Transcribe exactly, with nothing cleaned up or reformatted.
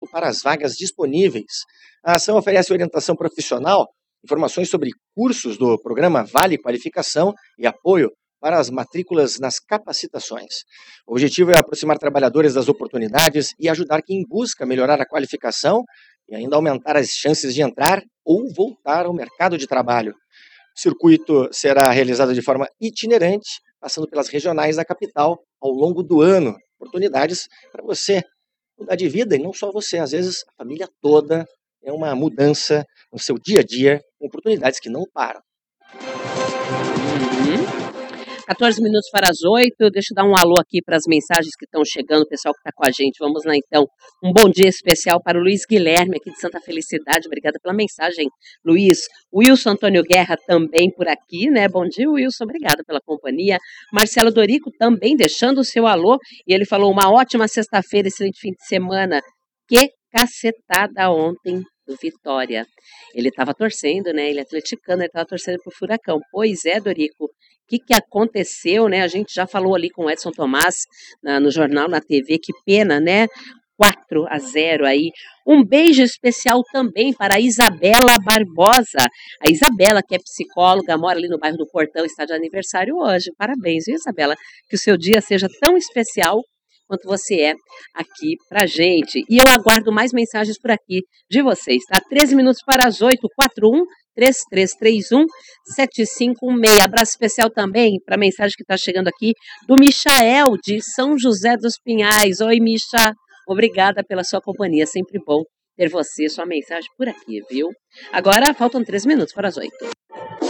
para as vagas disponíveis. A ação oferece orientação profissional, informações sobre cursos do programa Vale Qualificação e apoio para as matrículas nas capacitações. O objetivo é aproximar trabalhadores das oportunidades e ajudar quem busca melhorar a qualificação e ainda aumentar as chances de entrar ou voltar ao mercado de trabalho. O circuito será realizado de forma itinerante, passando pelas regionais da capital ao longo do ano. Oportunidades para você mudar de vida, e não só você, às vezes a família toda. É uma mudança no seu dia a dia, com oportunidades que não param. Uhum. quatorze minutos para as oito, deixa eu dar um alô aqui para as mensagens que estão chegando, o pessoal que está com a gente. Vamos lá então, um bom dia especial para o Luiz Guilherme aqui de Santa Felicidade, obrigada pela mensagem, Luiz. Wilson Antônio Guerra também por aqui, né? Bom dia, Wilson, obrigada pela companhia. Marcelo Dorico também deixando o seu alô, e ele falou uma ótima sexta-feira, excelente fim de semana. Que cacetada ontem do Vitória. Ele estava torcendo, né? Ele é atleticano, ele estava torcendo pro Furacão. Pois é, Dorico. O que, que aconteceu, né? A gente já falou ali com o Edson Tomás na, no jornal, na T V. Que pena, né? quatro a zero aí. Um beijo especial também para a Isabela Barbosa. A Isabela, que é psicóloga, mora ali no bairro do Portão, está de aniversário hoje. Parabéns, viu, Isabela? Que o seu dia seja tão especial quanto você é aqui pra gente. E eu aguardo mais mensagens por aqui de vocês, tá? treze minutos para as oito, quatro um três três três um sete cinco um seis. Abraço especial também para a mensagem que está chegando aqui do Michael, de São José dos Pinhais. Oi, Micha. Obrigada pela sua companhia. Sempre bom ter você, sua mensagem por aqui, viu? Agora faltam três minutos para as oito.